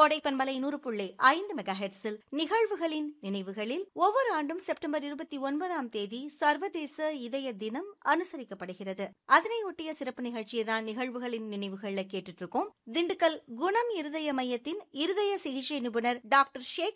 கோடைப்பண்பலை 100.5 மெகாஹெர்ட்ஸில் நிகழ்வுகளின் நினைவுகளில் ஒவ்வொரு ஆண்டும் செப்டம்பர் 29ஆம் தேதி சர்வதேச இதய தினம் அனுசரிக்கப்படுகிறது. அதனையொட்டிய சிறப்பு நிகழ்ச்சியை தான் நிகழ்வுகளின் நினைவுகள்ல கேட்டுட்டு இருக்கோம். திண்டுக்கல் குணம் இருதய மையத்தின் இருதய சிகிச்சை நிபுணர் டாக்டர் ஷேக்